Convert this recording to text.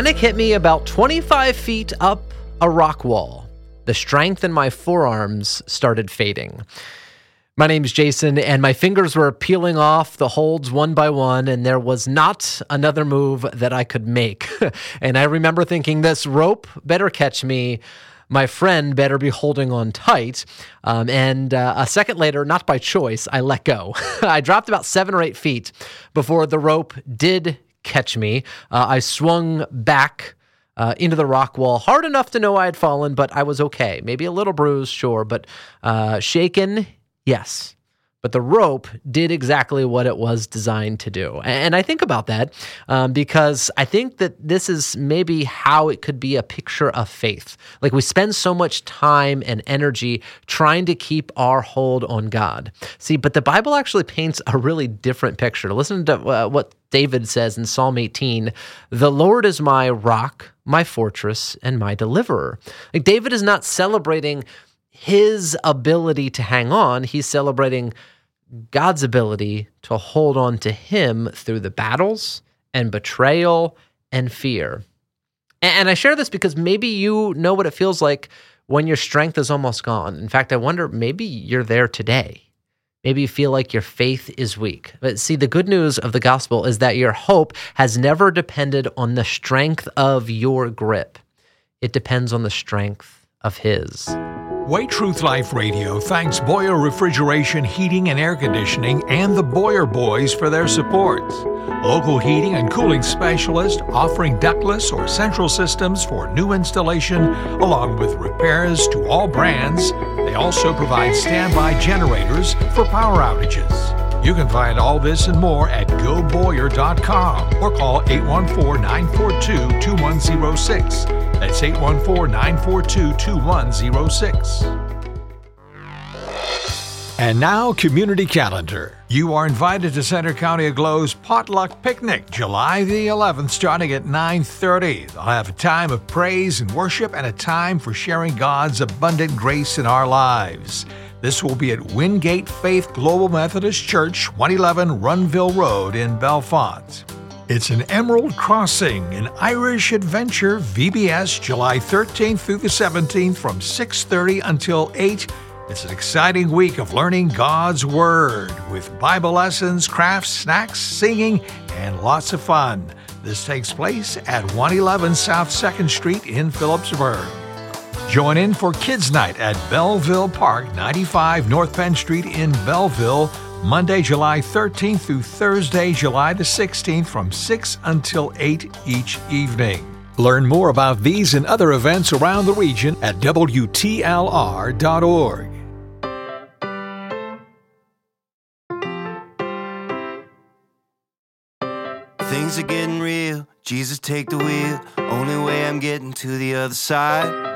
Panic hit me about 25 feet up a rock wall. The strength in my forearms started fading. My name's Jason, and my fingers were peeling off the holds one by one, and there was not another move that I could make. And I remember thinking, this rope better catch me. My friend better be holding on tight. And a second later, not by choice, I let go. I dropped about 7 or 8 feet before the rope did catch me. I swung back into the rock wall, hard enough to know I had fallen, but I was okay. Maybe a little bruised, sure, but shaken, yes. But the rope did exactly what it was designed to do. And I think about that because I think that this is maybe how it could be a picture of faith. Like, we spend so much time and energy trying to keep our hold on God. See, but the Bible actually paints a really different picture. Listen to what David says in Psalm 18, "The Lord is my rock, my fortress, and my deliverer." Like, David is not celebrating his ability to hang on. He's celebrating God's ability to hold on to him through the battles and betrayal and fear. And I share this because maybe you know what it feels like when your strength is almost gone. In fact, I wonder, maybe you're there today. Maybe you feel like your faith is weak. But see, the good news of the gospel is that your hope has never depended on the strength of your grip. It depends on the strength of his. Way Truth Life Radio thanks Boyer Refrigeration, Heating and Air Conditioning and the Boyer Boys for their support. Local heating and cooling specialist offering ductless or central systems for new installation along with repairs to all brands. They also provide standby generators for power outages. You can find all this and more at goboyer.com or call 814-942-2106. That's 814-942-2106. And now, Community Calendar. You are invited to Center County Aglow's Potluck Picnic, July the 11th, starting at 9:30. They'll have a time of praise and worship and a time for sharing God's abundant grace in our lives. This will be at Wingate Faith Global Methodist Church, 111 Runville Road in Bellefonte. It's an Emerald Crossing, an Irish adventure, VBS, July 13th through the 17th from 6:30 until 8. It's an exciting week of learning God's Word with Bible lessons, crafts, snacks, singing, and lots of fun. This takes place at 111 South 2nd Street in Phillipsburg. Join in for Kids Night at Belleville Park, 95 North Penn Street in Belleville, Monday, July 13th through Thursday, July the 16th from 6 until 8 each evening. Learn more about these and other events around the region at WTLR.org. Things are getting real. Jesus, take the wheel. Only way I'm getting to the other side.